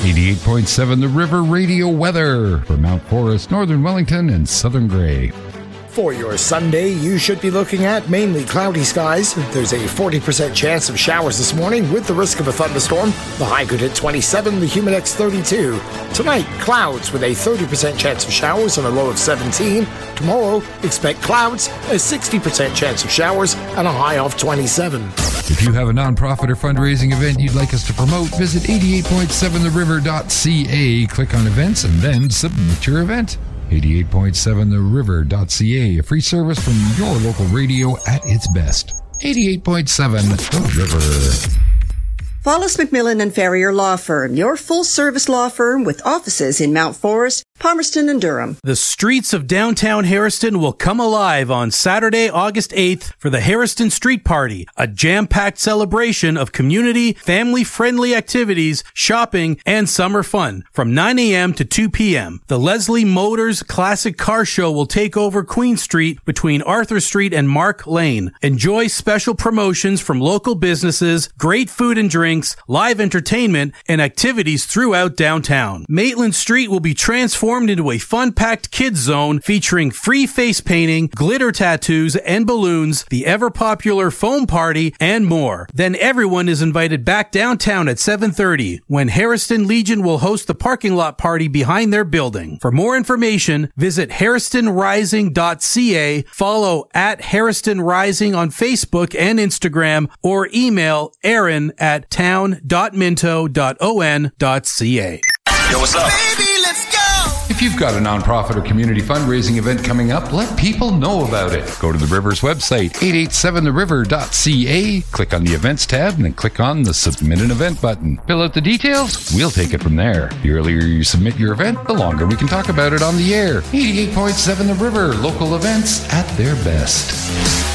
88.7 The River Radio weather for Mount Forest, Northern Wellington, and Southern Grey. For your Sunday, you should be looking at mainly cloudy skies. There's a 40% chance of showers this morning with the risk of a thunderstorm. The high could hit 27, the humidex 32. Tonight, clouds with a 30% chance of showers and a low of 17. Tomorrow, expect clouds, a 60% chance of showers, and a high of 27. If you have a nonprofit or fundraising event you'd like us to promote, visit 88.7theriver.ca, click on events, and then submit your event. 88.7theriver.ca, a free service from your local radio at its best. 88.7 The River. Wallace McMillan and Ferrier Law Firm, your full-service law firm with offices in Mount Forest, Palmerston, and Durham. The streets of downtown Harriston will come alive on Saturday, August 8th for the Harriston Street Party, a jam-packed celebration of community, family-friendly activities, shopping, and summer fun from 9 a.m. to 2 p.m. The Leslie Motors Classic Car Show will take over Queen Street between Arthur Street and Mark Lane. Enjoy special promotions from local businesses, great food and drinks, live entertainment, and activities throughout downtown. Maitland Street will be transformed into a fun-packed kids zone featuring free face painting, glitter tattoos and balloons, the ever-popular foam party, and more. Then everyone is invited back downtown at 7:30 when Harriston Legion will host the parking lot party behind their building. For more information, visit harristonrising.ca, follow at Harriston Rising on Facebook and Instagram, or email Aaron at town.minto.on.ca. Yo, what's up? Baby, let's go! If you've got a nonprofit or community fundraising event coming up, let people know about it. Go to the River's website, 887theriver.ca, click on the Events tab, and then click on the Submit an Event button. Fill out the details, we'll take it from there. The earlier you submit your event, the longer we can talk about it on the air. 88.7 The River, local events at their best.